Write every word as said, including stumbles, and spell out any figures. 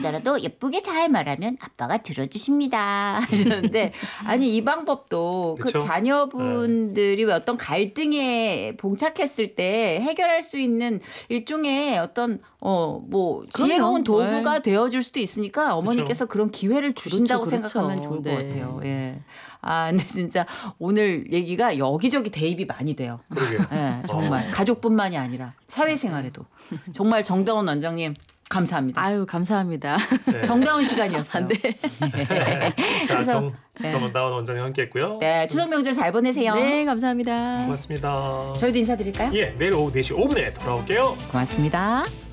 아니더라도 예쁘게 잘 말하면 아빠가 들어주십니다. 하셨는데 아니 이 방법도 그쵸? 그 자녀분들이 왜 어떤 갈등에 봉착했을 때 해결할 수 있는 일종의 어떤 어 뭐 지혜로운 그럼요. 도구가 되어줄 수도 있으니까 어머니께서 그런 기회를 주신다고 그렇죠, 그렇죠. 생각하면 좋을 네. 것 같아요. 예. 아 근데 진짜 오늘 얘기가 여기저기 대입이 많이 돼요. 그러게요. 예, 정말 어. 가족뿐만이 아니라 사회생활에도 정말 정다운 원장님 감사합니다. 아유 감사합니다. 네. 정다운 시간이었어요. 네. 자, 추석- 정, 네. 정다운 원장님 함께했고요. 네, 추석 명절 잘 보내세요. 네 감사합니다. 고맙습니다. 저희도 인사드릴까요? 예, 내일 오후 네 시 오 분에 돌아올게요. 고맙습니다.